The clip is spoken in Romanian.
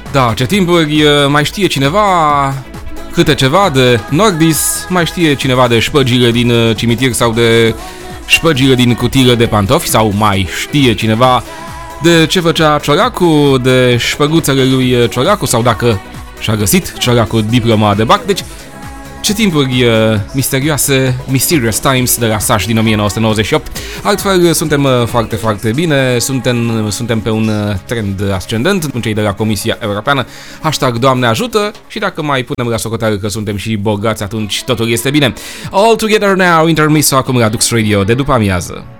Da, ce timpuri, mai știe cineva câte ceva de Nordis, mai știe cineva de șpăgile din cimitir sau de șpăgile din cutiile de pantofi, sau mai știe cineva de ce făcea Ciolacu, de șpăguțele lui Ciolacu, sau dacă și-a găsit Ciolacu diploma de bac. Deci, ce timpuri misterioase, Mysterious Times de la Sash din 1998. Altfel, suntem foarte, foarte bine, suntem pe un trend ascendent în cei de la Comisia Europeană. Hashtag Doamne ajută, și dacă mai punem la socoteală că suntem și bogați, atunci totul este bine. All Together Now, intermiso acum la Dux Radio de după amiază.